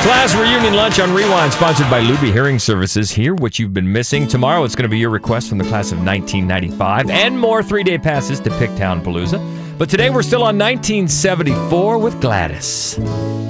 Class reunion lunch on Rewind, sponsored by Luby Hearing Services. Hear what you've been missing. Tomorrow, it's going to be your request from the class of 1995 and more 3-day passes to Picktown Palooza. But today, we're still on 1974 with Gladys.